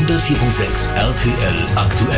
104.6 RTL aktuell.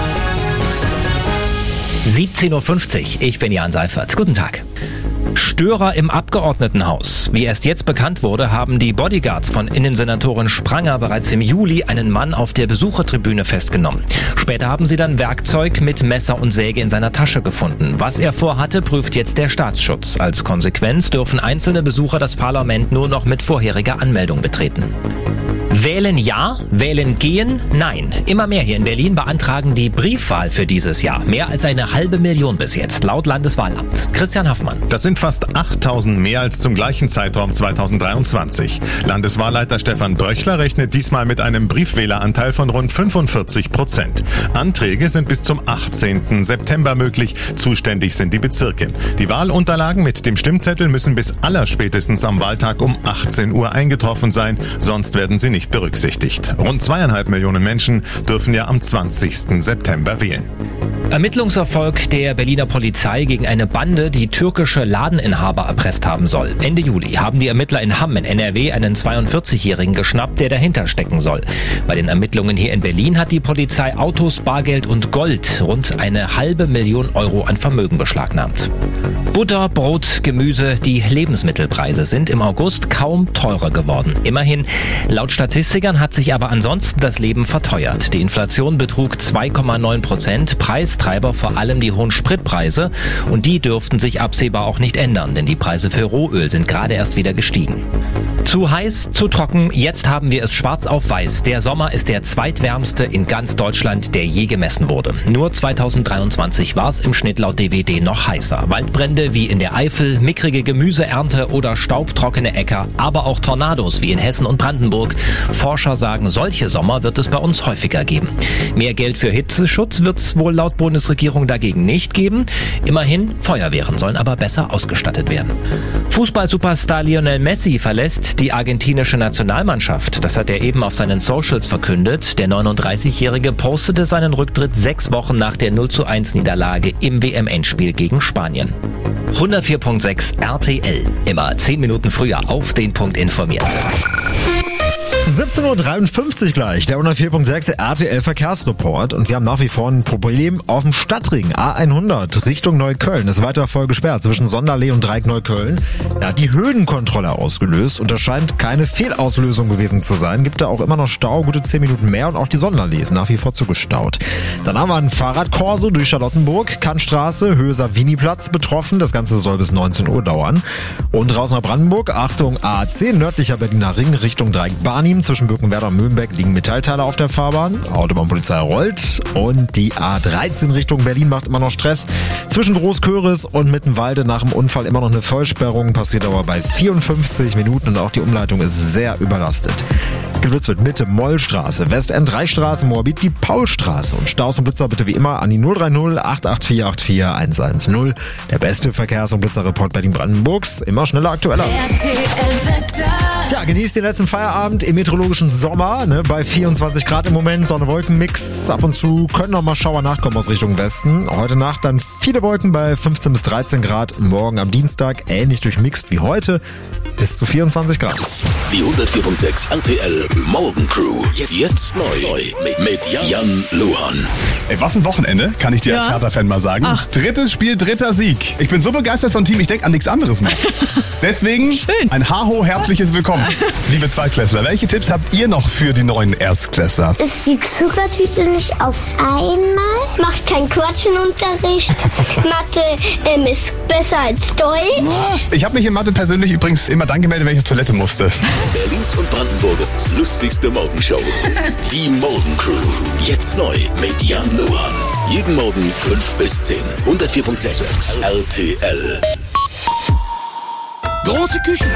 17.50 Uhr, ich bin Jan Seifert. Guten Tag. Störer im Abgeordnetenhaus. Wie erst jetzt bekannt wurde, haben die Bodyguards von Innensenatorin Spranger bereits im Juli einen Mann auf der Besuchertribüne festgenommen. Später haben sie dann Werkzeug mit Messer und Säge in seiner Tasche gefunden. Was er vorhatte, prüft jetzt der Staatsschutz. Als Konsequenz dürfen einzelne Besucher das Parlament nur noch mit vorheriger Anmeldung betreten. Wählen ja, wählen gehen nein. Immer mehr hier in Berlin beantragen die Briefwahl für dieses Jahr. Mehr als 500.000 bis jetzt, laut Landeswahlamt. Christian Haffmann. Das sind fast 8.000 mehr als zum gleichen Zeitraum 2023. Landeswahlleiter Stefan Dröchler rechnet diesmal mit einem Briefwähleranteil von rund 45%. Anträge sind bis zum 18. September möglich. Zuständig sind die Bezirke. Die Wahlunterlagen mit dem Stimmzettel müssen bis allerspätestens am Wahltag um 18 Uhr eingetroffen sein, sonst werden sie nicht berücksichtigt. Rund 2,5 Millionen Menschen dürfen ja am 20. September wählen. Ermittlungserfolg der Berliner Polizei gegen eine Bande, die türkische Ladeninhaber erpresst haben soll. Ende Juli haben die Ermittler in Hamm in NRW einen 42-Jährigen geschnappt, der dahinter stecken soll. Bei den Ermittlungen hier in Berlin hat die Polizei Autos, Bargeld und Gold rund 500.000 Euro an Vermögen beschlagnahmt. Butter, Brot, Gemüse, die Lebensmittelpreise sind im August kaum teurer geworden. Immerhin, laut Statistikern hat sich aber ansonsten das Leben verteuert. Die Inflation betrug 2,9%, Preistreiber vor allem die hohen Spritpreise und die dürften sich absehbar auch nicht ändern, denn die Preise für Rohöl sind gerade erst wieder gestiegen. Zu heiß, zu trocken, jetzt haben wir es schwarz auf weiß. Der Sommer ist der zweitwärmste in ganz Deutschland, der je gemessen wurde. Nur 2023 war es im Schnitt laut DWD noch heißer. Waldbrände wie in der Eifel, mickrige Gemüseernte oder staubtrockene Äcker, aber auch Tornados wie in Hessen und Brandenburg. Forscher sagen, solche Sommer wird es bei uns häufiger geben. Mehr Geld für Hitzeschutz wird es wohl laut Bundesregierung dagegen nicht geben. Immerhin, Feuerwehren sollen aber besser ausgestattet werden. Fußball-Superstar Lionel Messi verlässt die argentinische Nationalmannschaft. Das hat er eben auf seinen Socials verkündet. Der 39-Jährige postete seinen Rücktritt 6 Wochen nach der 0:1 Niederlage im WM-Endspiel gegen Spanien. 104.6 RTL. Immer 10 Minuten früher auf den Punkt informiert. 17.53 Uhr gleich, der 104.6 RTL Verkehrsreport. Und wir haben nach wie vor ein Problem auf dem Stadtring A100 Richtung Neukölln. Ist weiter voll gesperrt zwischen Sonderlee und Dreieck Neukölln. Da hat die Höhenkontrolle ausgelöst und das scheint keine Fehlauslösung gewesen zu sein. Gibt da auch immer noch Stau, gute 10 Minuten mehr und auch die Sonderlee ist nach wie vor zugestaut. Dann haben wir einen Fahrradkorso durch Charlottenburg, Kantstraße, Höhe Savini-Platz betroffen. Das Ganze soll bis 19 Uhr dauern. Und raus nach Brandenburg, Achtung A10, nördlicher Berliner Ring Richtung Dreieck Barnim. Zwischen Birkenwerder und Möhlenbeck liegen Metallteile auf der Fahrbahn. Autobahnpolizei rollt und die A13 Richtung Berlin macht immer noch Stress. Zwischen Großköris und Mittenwalde nach dem Unfall immer noch eine Vollsperrung. Passiert aber bei 54 Minuten und auch die Umleitung ist sehr überlastet. Geblitzt wird Mitte Mollstraße, Westend Reichstraße, Moabit die Paulstraße. Und Staus und Blitzer bitte wie immer an die 030 884 84 110. Der beste Verkehrs- und Blitzerreport Berlin-Brandenburgs. Immer schneller, aktueller. Ja, genießt den letzten Feierabend im meteorologischen Sommer, bei 24 Grad im Moment, Sonne-Wolken-Mix. Ab und zu können noch mal Schauer nachkommen aus Richtung Westen. Heute Nacht dann viele Wolken bei 15 bis 13 Grad. Morgen am Dienstag ähnlich durchmixt wie heute bis zu 24 Grad. Die 104.6 RTL Morgencrew. Jetzt neu mit Jan Luhan. Ey, was ein Wochenende, kann ich dir als Hertha-Fan mal sagen. Ach. Drittes Spiel, dritter Sieg. Ich bin so begeistert vom Team, ich denke an nichts anderes mehr. Deswegen ein Haho, herzliches Willkommen. Liebe Zweitklässler, welche Tipps habt ihr noch für die neuen Erstklässler? Ist die Zuckertüte nicht auf einmal? Macht kein Quatsch im Unterricht. Mathe ist besser als Deutsch. Ich habe mich in Mathe persönlich übrigens immer dann gemeldet, wenn ich auf Toilette musste. Berlins und Brandenburgs lustigste Morgenshow. Die Morgencrew. Jetzt neu mit Jan Luhan. Jeden Morgen 5 bis 10. 104.6 RTL. Große Küchen.